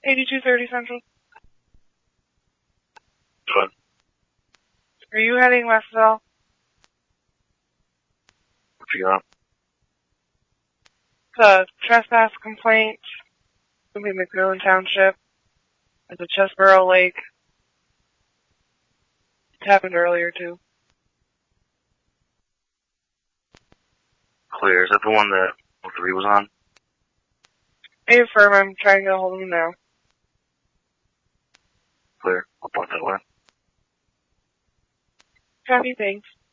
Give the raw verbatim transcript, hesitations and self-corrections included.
eighty-two thirty Central. Good. Are you heading west at all? What you got? The trespass complaint. It'll be McMillan Township. At the Chesborough Lake. It happened earlier, too. Clear. Is that the one that oh three was on? I affirm I'm trying to get a hold of him now. Clear. I'll park that way. Copy, thanks.